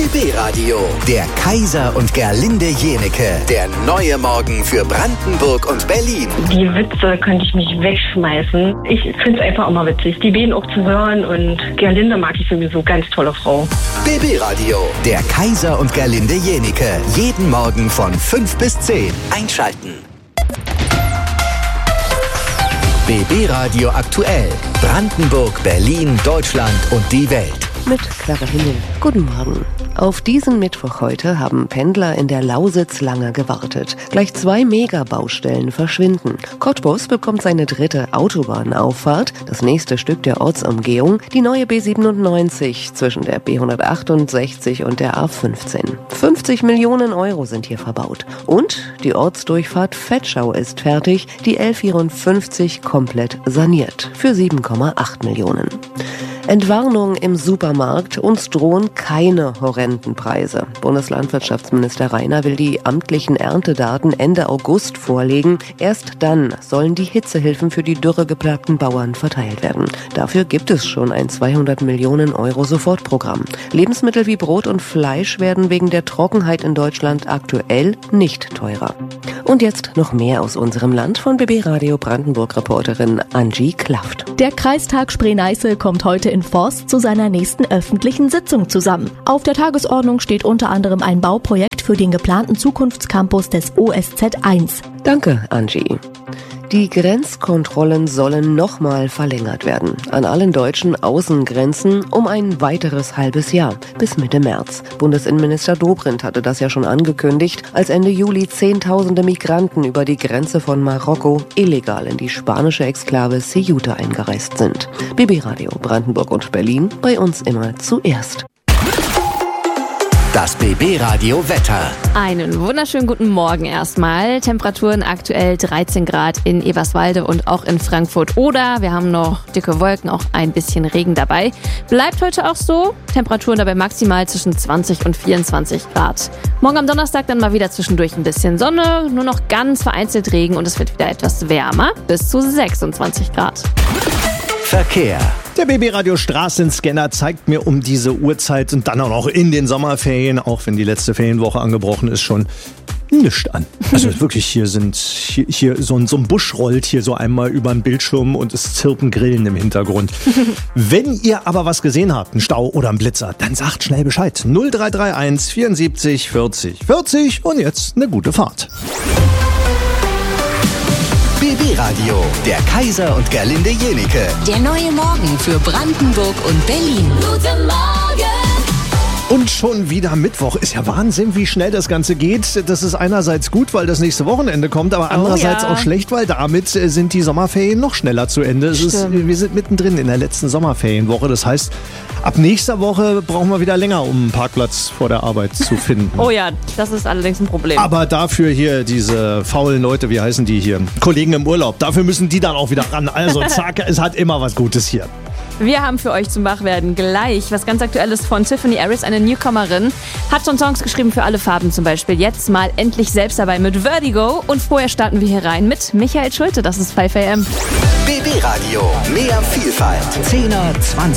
BB Radio, der Kaiser und Gerlinde Jenecke. Der neue Morgen für Brandenburg und Berlin. Die Witze könnte ich mich wegschmeißen. Ich finde es einfach immer witzig, die beiden auch zu hören. Und Gerlinde mag ich sowieso, ganz tolle Frau. BB Radio, der Kaiser und Gerlinde Jenecke. Jeden Morgen von 5 bis 10. Einschalten. BB Radio aktuell. Brandenburg, Berlin, Deutschland und die Welt. Mit Clara Himmel. Guten Morgen. Auf diesen Mittwoch heute haben Pendler in der Lausitz lange gewartet. Gleich 2 Megabaustellen verschwinden. Cottbus bekommt seine 3. Autobahnauffahrt, das nächste Stück der Ortsumgehung, die neue B97 zwischen der B168 und der A15. 50 Millionen Euro sind hier verbaut. Und die Ortsdurchfahrt Vetschau ist fertig, die L54 komplett saniert. Für 7,8 Millionen. Entwarnung im Supermarkt. Uns drohen keine horrenden Preise. Bundeslandwirtschaftsminister Rainer will die amtlichen Erntedaten Ende August vorlegen. Erst dann sollen die Hitzehilfen für die dürregeplagten Bauern verteilt werden. Dafür gibt es schon ein 200 Millionen Euro Sofortprogramm. Lebensmittel wie Brot und Fleisch werden wegen der Trockenheit in Deutschland aktuell nicht teurer. Und jetzt noch mehr aus unserem Land von BB Radio Brandenburg-Reporterin Angie Klaft. Der Kreistag Spree-Neiße kommt heute in Forst zu seiner nächsten öffentlichen Sitzung zusammen. Auf der Tagesordnung steht unter anderem ein Bauprojekt für den geplanten Zukunftscampus des OSZ 1. Danke, Angie. Die Grenzkontrollen sollen nochmal verlängert werden. An allen deutschen Außengrenzen um ein weiteres halbes Jahr, bis Mitte März. Bundesinnenminister Dobrindt hatte das ja schon angekündigt, als Ende Juli Zehntausende Migranten über die Grenze von Marokko illegal in die spanische Exklave Ceuta eingereist sind. BB Radio Brandenburg und Berlin, bei uns immer zuerst. Das BB Radio Wetter. Einen wunderschönen guten Morgen erstmal. Temperaturen aktuell 13 Grad in Eberswalde und auch in Frankfurt Oder. Wir haben noch dicke Wolken, auch ein bisschen Regen dabei. Bleibt heute auch so. Temperaturen dabei maximal zwischen 20 und 24 Grad. Morgen am Donnerstag dann mal wieder zwischendurch ein bisschen Sonne, nur noch ganz vereinzelt Regen und es wird wieder etwas wärmer, bis zu 26 Grad. Verkehr. Der BB Radio Straßenscanner zeigt mir um diese Uhrzeit und dann auch noch in den Sommerferien, auch wenn die letzte Ferienwoche angebrochen ist, schon nichts an. Also wirklich, hier so ein Busch rollt hier so einmal über den Bildschirm und es zirpen Grillen im Hintergrund. Wenn ihr aber was gesehen habt, einen Stau oder einen Blitzer, dann sagt schnell Bescheid. 0331 74 40 40 und jetzt eine gute Fahrt. BB Radio, der Kaiser und Gerlinde Jenecke. Der neue Morgen für Brandenburg und Berlin. Guten Morgen! Und schon wieder Mittwoch. Ist ja Wahnsinn, wie schnell das Ganze geht. Das ist einerseits gut, weil das nächste Wochenende kommt, aber andererseits auch schlecht, weil damit sind die Sommerferien noch schneller zu Ende. Wir sind mittendrin in der letzten Sommerferienwoche. Das heißt, ab nächster Woche brauchen wir wieder länger, um einen Parkplatz vor der Arbeit zu finden. Oh ja, das ist allerdings ein Problem. Aber dafür hier diese faulen Leute, wie heißen die hier? Kollegen im Urlaub. Dafür müssen die dann auch wieder ran. Also zack, es hat immer was Gutes hier. Wir haben für euch zum Wachwerden gleich was ganz Aktuelles von Tiffany Harris, eine Newcomerin. Hat schon Songs geschrieben für alle Farben zum Beispiel. Jetzt mal endlich selbst dabei mit Vertigo. Und vorher starten wir hier rein mit Michael Schulte. Das ist 5 AM. BB Radio, mehr Vielfalt. 10er, 20er.